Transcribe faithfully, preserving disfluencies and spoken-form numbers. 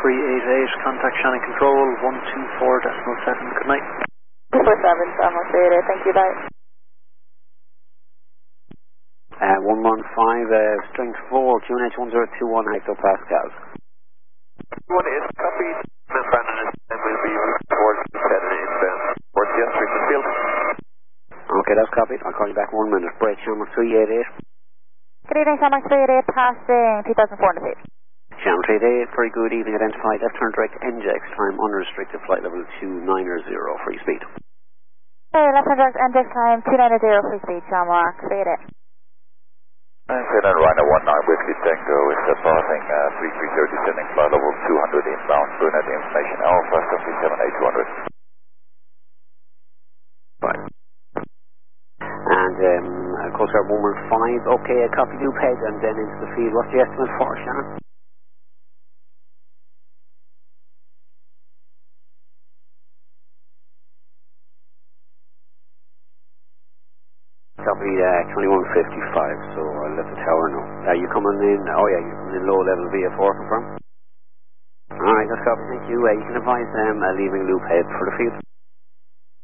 three eight eight, contact Shannon Control, one two four decimal seven, good night. two four seven, Bravo three eight eight, thank you, bye. Uh, one one five, uh, strength four, Q N H one zero two one hectopascals. One is copied, Miss Brandon is, and we'll be moving towards the set in the, towards the Street field. Okay, that's copied. I'll call you back in one minute. Break channel three eight eight. Good evening, Shamrock three eight eight, passing two thousand four hundred feet. Channel three eight eight, very good evening, identified left turn direct N J X, time unrestricted, flight level two nine zero, free speed. Hey, left hand direct N J X time two nine zero, free speed, Shamrock three eight eight. Finland Rhino one nine Whiskey Tango is uh, passing uh, three three zero descending flight level two hundred inbound, Burnett information Alpha seven seven eight two hundred. Right. And um, uh, Coast Guard one one five, okay, a copy loop head and then into the field. What's the estimate for, Shannon? Copy uh, twenty-one fifty-five, so I'll let the tower know. Are you coming in? Oh yeah, you're coming in low level V F four, confirm? Alright, that's copy, thank you. Uh, you can advise them uh, leaving loop head for the field.